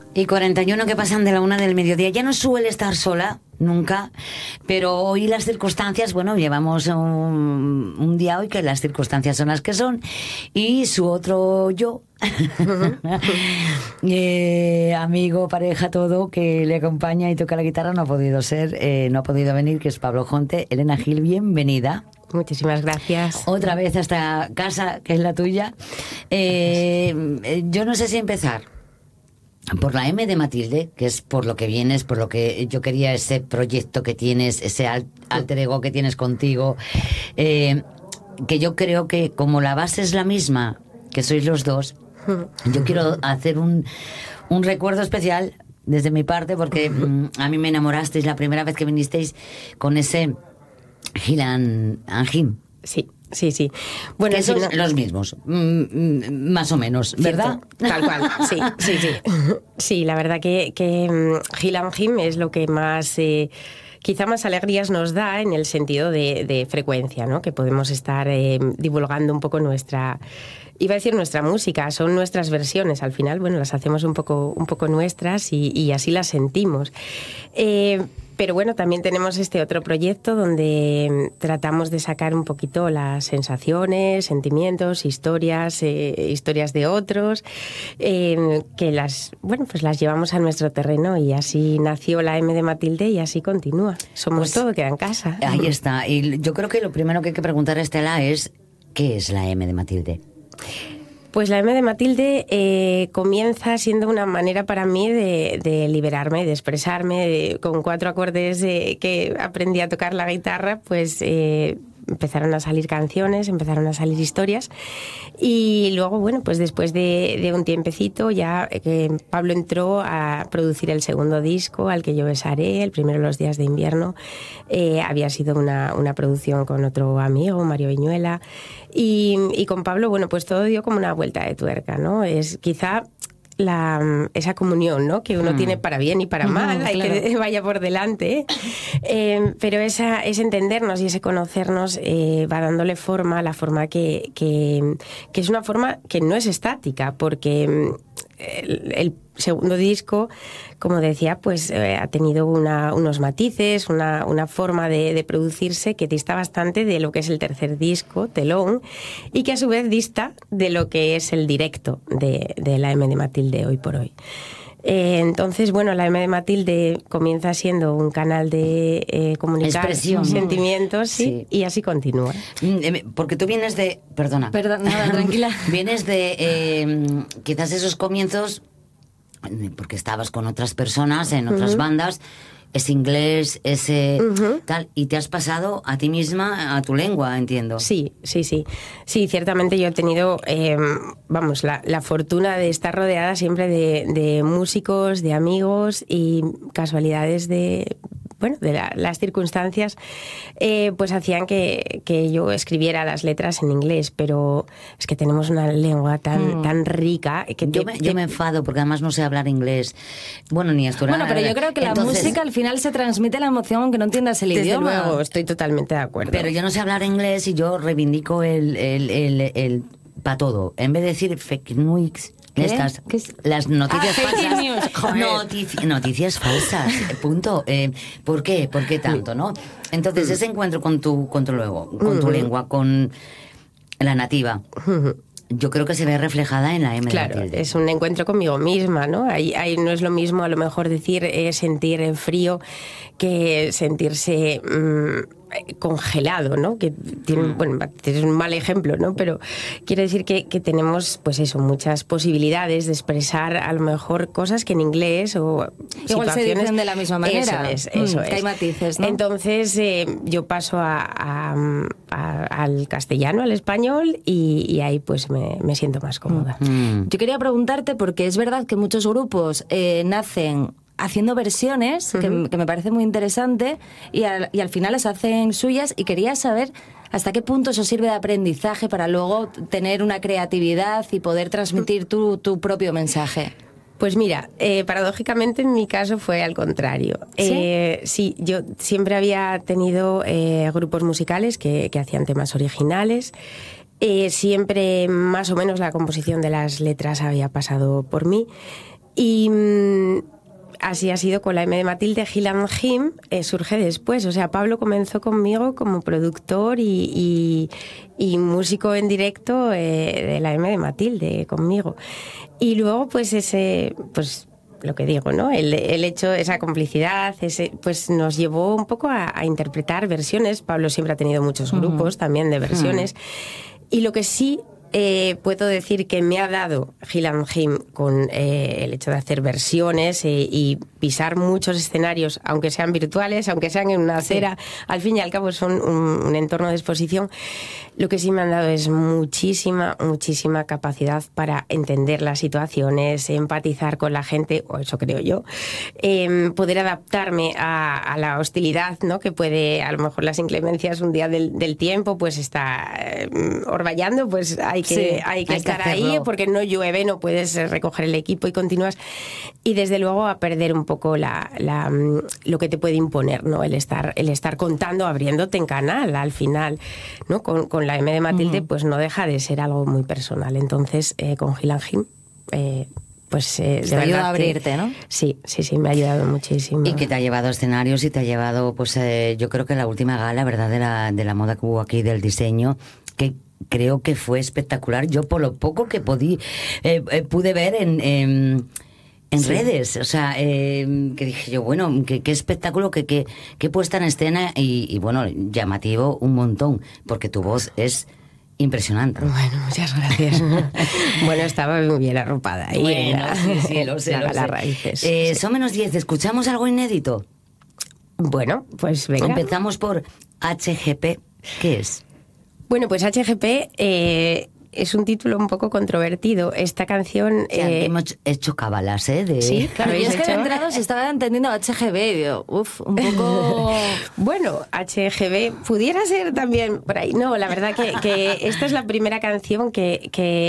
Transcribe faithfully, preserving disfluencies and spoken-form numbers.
Y cuarenta y uno que pasan de la una del mediodía. Ya no suele estar sola, nunca, pero hoy las circunstancias, bueno, llevamos un, un día hoy que las circunstancias son las que son, y su otro yo, eh, amigo, pareja, todo, que le acompaña y toca la guitarra, no ha podido ser, eh, no ha podido venir, que es Pablo Jonte. Elena Gil, bienvenida. Muchísimas gracias. Otra vez a esta casa, que es la tuya. Eh, yo no sé si empezar por la M de Matilde, que es por lo que vienes, por lo que yo quería, ese proyecto que tienes, ese alter ego que tienes contigo, eh, que yo creo que como la base es la misma, que sois los dos, yo quiero hacer un, un recuerdo especial desde mi parte, porque mm, a mí me enamorasteis la primera vez que vinisteis con ese Gil and, and Him. Sí. Sí, sí. Bueno, que son no... los mismos, mm, más o menos, ¿verdad? Cierto, tal cual, sí, sí, sí. Sí, la verdad que, que um, Gil and Him es lo que más, eh, quizá más alegrías nos da en el sentido de, de frecuencia, ¿no? Que podemos estar eh, divulgando un poco nuestra... Iba a decir nuestra música, son nuestras versiones. Al final, bueno, las hacemos un poco, un poco nuestras y, y así las sentimos. Eh, Pero bueno, también tenemos este otro proyecto donde tratamos de sacar un poquito las sensaciones, sentimientos, historias, eh, historias de otros, eh, que las, bueno, pues las llevamos a nuestro terreno, y así nació la M de Matilde y así continúa. Somos pues, todo, queda en casa. Ahí está. Y yo creo que lo primero que hay que preguntar a Estela es, ¿qué es la M de Matilde? Pues la M de Matilde eh, comienza siendo una manera para mí de, de liberarme, de expresarme, de, con cuatro acordes de, que aprendí a tocar la guitarra, pues eh, empezaron a salir canciones, empezaron a salir historias, y luego, bueno, pues después de, de un tiempecito ya eh, Pablo entró a producir el segundo disco, Al que yo besaré, el primero Los días de invierno. Eh, había sido una, una producción con otro amigo, Mario Viñuela, y, y con Pablo, bueno, pues todo dio como una vuelta de tuerca, ¿no? Es quizá la, esa comunión, ¿no? Que uno mm. tiene para bien y para mal, mm, hay claro. que vaya por delante, eh, pero esa, ese entendernos y ese conocernos eh, va dándole forma, la forma que, que, que es una forma que no es estática, porque el, el segundo disco, como decía, pues eh, ha tenido una, unos matices, una, una forma de, de producirse que dista bastante de lo que es el tercer disco, Telón, y que a su vez dista de lo que es el directo de, de la M de Matilde hoy por hoy. Eh, entonces, bueno, la M de Matilde comienza siendo un canal de eh, comunicar expresión, sentimientos, ¿sí? Sí, y así continúa. Porque tú vienes de... Perdona. Perdón, nada, tranquila. Vienes de eh, quizás esos comienzos, porque estabas con otras personas en otras uh-huh. bandas, es inglés, ese uh-huh. tal, y te has pasado a ti misma, a tu lengua, entiendo. Sí, sí, sí. Sí, ciertamente yo he tenido, eh, vamos, la, la fortuna de estar rodeada siempre de, de músicos, de amigos y casualidades de... bueno, de la, las circunstancias, eh, pues hacían que, que yo escribiera las letras en inglés, pero es que tenemos una lengua tan, mm. tan rica que yo, te, me, te... yo me enfado porque además no sé hablar inglés. Bueno, ni asturiano. Bueno, pero yo creo que Entonces, la música al final se transmite la emoción aunque no entiendas el desde idioma. Desde luego, estoy totalmente de acuerdo. Pero yo no sé hablar inglés y yo reivindico el, el, el, el, el para todo. En vez de decir fake news, estas, las noticias ah, falsas, Notici- noticias falsas, punto. Eh, ¿Por qué? ¿Por qué tanto, no? Entonces ese encuentro con tu, con tu luego, con tu lengua, con la nativa, yo creo que se ve reflejada en la M. Claro, de Matilde. Es un encuentro conmigo misma, ¿no? Ahí, ahí no es lo mismo a lo mejor decir eh, sentir el frío que sentirse mmm, congelado, ¿no? Que tiene, bueno, es un mal ejemplo, ¿no? Pero quiero decir que, que tenemos, pues eso, muchas posibilidades de expresar a lo mejor cosas que en inglés o igual situaciones... se dicen de la misma manera. Eso es, eso mm, es. Que hay matices, ¿no? Entonces eh, yo paso a, a, a, al castellano, al español, y, y ahí pues me, me siento más cómoda. Mm. Yo quería preguntarte, porque es verdad que muchos grupos eh, nacen haciendo versiones, uh-huh. que, que me parece muy interesante, y al, y al final las hacen suyas, y quería saber hasta qué punto eso sirve de aprendizaje para luego tener una creatividad y poder transmitir tu, tu propio mensaje. Pues mira, eh, paradójicamente en mi caso fue al contrario. ¿Sí? Eh, sí, yo siempre había tenido eh, grupos musicales que, que hacían temas originales. Eh, siempre más o menos la composición de las letras había pasado por mí. Y mmm, así ha sido con la M de Matilde. Gil and Him eh, surge después. O sea, Pablo comenzó conmigo como productor y, y, y músico en directo eh, de la M de Matilde, conmigo. Y luego, pues ese... pues lo que digo, ¿no? El, el hecho, esa complicidad, ese, pues nos llevó un poco a, a interpretar versiones. Pablo siempre ha tenido muchos grupos uh-huh. también de versiones. Uh-huh. Y lo que sí eh, puedo decir que me ha dado Gil and Him con eh, el hecho de hacer versiones eh, y pisar muchos escenarios, aunque sean virtuales, aunque sean en una acera, sí. al fin y al cabo son un, un entorno de exposición. Lo que sí me han dado es muchísima, muchísima capacidad para entender las situaciones, empatizar con la gente, o eso creo yo, eh, poder adaptarme a, a la hostilidad, ¿no? Que puede, a lo mejor las inclemencias un día del, del tiempo, pues está eh, orvallando, pues hay que, sí, hay que hay estar que ahí, porque no llueve, no puedes recoger el equipo y continúas. Y desde luego a perder un poco la, la, lo que te puede imponer, ¿no? El estar, el estar contando, abriéndote en canal al final, ¿no? Con, con la M de Matilde, uh-huh. pues no deja de ser algo muy personal. Entonces, eh, con Gil and Him, eh, pues eh, te ayuda a abrirte, que, ¿no? Sí, sí, sí, me ha ayudado muchísimo. Y que te ha llevado a escenarios y te ha llevado, pues eh, yo creo que la última gala, ¿verdad? De la, de la moda que hubo aquí, del diseño, que creo que fue espectacular. Yo por lo poco que podí, eh, eh, pude ver en... en En sí. redes, o sea, eh, que dije yo, bueno, qué espectáculo, qué que, que puesta en escena y, y bueno, llamativo un montón, porque tu voz es impresionante. Bueno, muchas gracias. Bueno, estaba muy bien arropada ahí. Bueno, sí, sí, lo sé, lo las sé. raíces. Eh, sí. Son menos diez, ¿escuchamos algo inédito? Bueno, pues venga. Empezamos por H G P, ¿qué es? Bueno, pues H G P... Eh, es un título un poco controvertido. Esta canción... O sea, eh... hemos hecho cabalas, ¿eh? De... Sí, claro, y es que de entrada se estaba entendiendo H G B. Digo, uf, un poco... Bueno, H G B pudiera ser también por ahí. No, la verdad que, que esta es la primera canción que... que